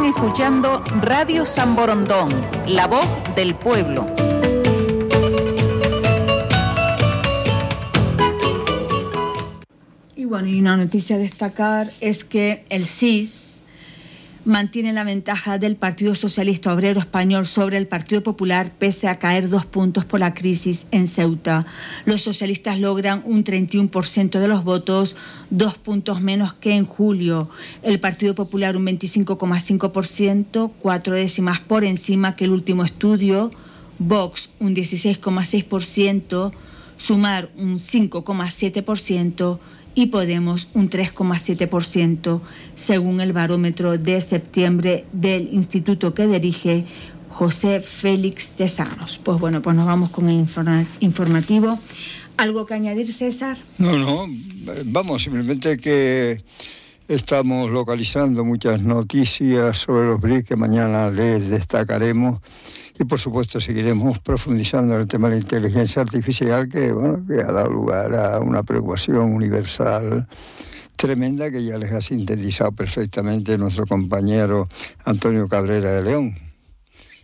escuchando Radio San Borondón, la voz del pueblo. Y bueno, y una noticia a destacar es que el CIS mantiene la ventaja del Partido Socialista Obrero Español sobre el Partido Popular pese a caer 2 puntos por la crisis en Ceuta. Los socialistas logran un 31% de los votos, 2 puntos menos que en julio. El Partido Popular un 25,5%, 4 décimas por encima que el último estudio. Vox un 16,6%, Sumar un 5,7%, y Podemos un 3,7%, según el barómetro de septiembre del instituto que dirige José Félix Tesanos. Pues bueno, pues nos vamos con el informativo. ¿Algo que añadir, César? No, vamos, simplemente que estamos localizando muchas noticias sobre los BRICS que mañana les destacaremos. Y por supuesto seguiremos profundizando en el tema de la inteligencia artificial que ha dado lugar a una preocupación universal tremenda que ya les ha sintetizado perfectamente nuestro compañero Antonio Cabrera de León.